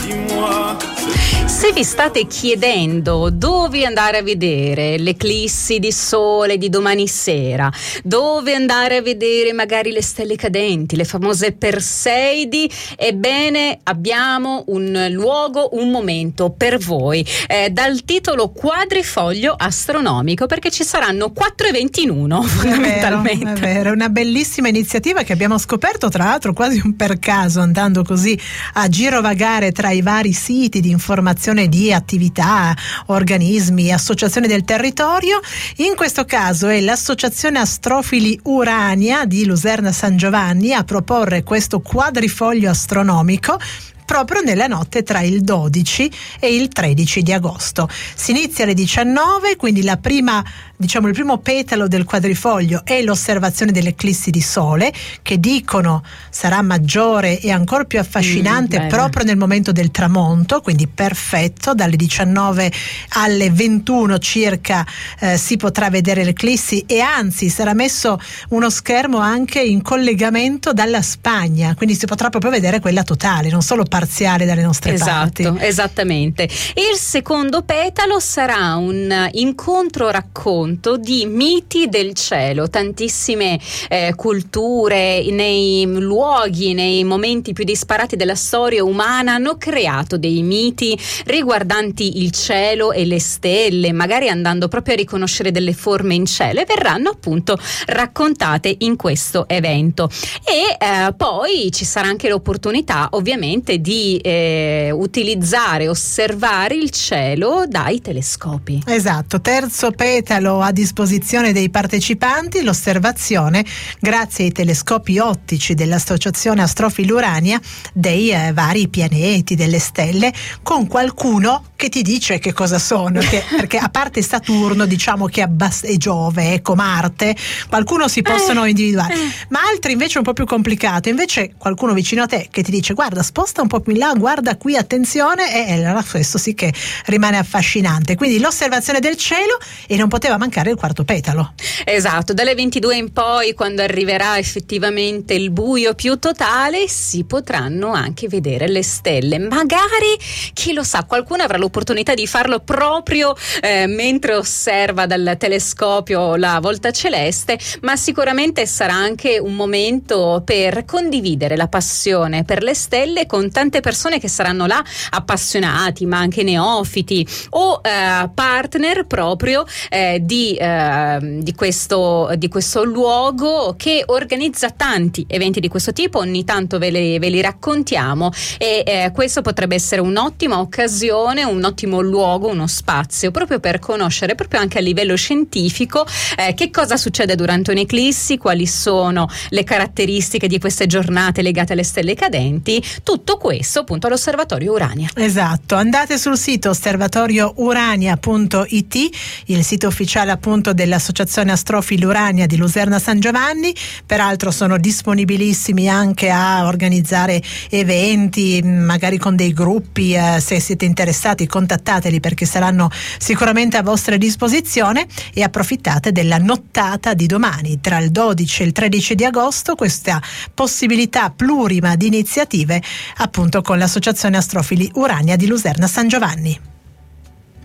Se vi state chiedendo dove andare a vedere l'eclissi di sole di domani sera, dove andare a vedere magari le stelle cadenti, le famose Perseidi, ebbene abbiamo un luogo, un momento per voi, dal titolo Quadrifoglio astronomico, perché ci saranno 4 eventi in uno fondamentalmente. È vero, è una bellissima iniziativa che abbiamo scoperto tra l'altro quasi un per caso, andando così a girovagare tra i vari siti di informazione di attività, organismi, associazioni del territorio. In questo caso è l'Associazione Astrofili Urania di Luserna San Giovanni a proporre questo quadrifoglio astronomico proprio nella notte tra il 12 e il 13 di agosto. Si inizia alle 19, quindi il primo petalo del quadrifoglio è l'osservazione dell'eclissi di sole, che dicono sarà maggiore e ancora più affascinante proprio nel momento del tramonto, quindi perfetto, dalle 19 alle 21 circa si potrà vedere l'eclissi, e anzi sarà messo uno schermo anche in collegamento dalla Spagna, quindi si potrà proprio vedere quella totale, non solo parziale dalle nostre parti. Esattamente. Il secondo petalo sarà un incontro racconto di miti del cielo, tantissime culture nei luoghi, nei momenti più disparati della storia umana hanno creato dei miti riguardanti il cielo e le stelle, magari andando proprio a riconoscere delle forme in cielo, e verranno appunto raccontate in questo evento. E poi ci sarà anche l'opportunità ovviamente di utilizzare, osservare il cielo dai telescopi. Esatto, terzo petalo a disposizione dei partecipanti, l'osservazione grazie ai telescopi ottici dell'Associazione Astrofili Urania dei vari pianeti, delle stelle, con qualcuno che ti dice che cosa sono, perché a parte Saturno, diciamo che è Giove, ecco, Marte, qualcuno si possono individuare, ma altri invece è un po' più complicato, invece qualcuno vicino a te che ti dice guarda, sposta un po' più in là, guarda qui, attenzione, e allora questo sì che rimane affascinante. Quindi l'osservazione del cielo, e non poteva mancare il quarto petalo. Esatto, dalle 22 in poi, quando arriverà effettivamente il buio più totale, si potranno anche vedere le stelle. Magari, chi lo sa, qualcuno avrà l'opportunità di farlo proprio mentre osserva dal telescopio la volta celeste, ma sicuramente sarà anche un momento per condividere la passione per le stelle con tante persone che saranno là, appassionati ma anche neofiti o partner proprio di questo luogo che organizza tanti eventi di questo tipo. Ogni tanto ve li raccontiamo, e questo potrebbe essere un'ottima occasione, un ottimo luogo, uno spazio proprio per conoscere, proprio anche a livello scientifico, che cosa succede durante un'eclissi, quali sono le caratteristiche di queste giornate legate alle stelle cadenti. Tutto questo appunto all'Osservatorio Urania. Esatto, andate sul sito osservatoriourania.it, il sito ufficiale appunto dell'Associazione Astrofili Urania di Luserna San Giovanni. Peraltro sono disponibilissimi anche a organizzare eventi, magari con dei gruppi, se siete interessati contattateli perché saranno sicuramente a vostra disposizione, e approfittate della nottata di domani tra il 12 e il 13 di agosto, questa possibilità plurima di iniziative appunto con l'Associazione Astrofili Urania di Luserna San Giovanni.